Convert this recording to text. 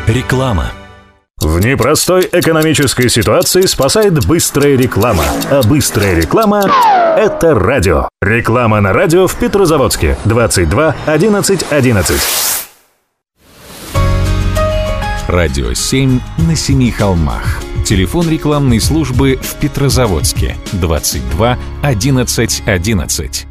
Реклама. В непростой экономической ситуации спасает быстрая реклама. А быстрая реклама – это радио. Реклама на радио в Петрозаводске. 22 11 11. Радио 7 на семи холмах. Телефон рекламной службы в Петрозаводске. 22 11 11.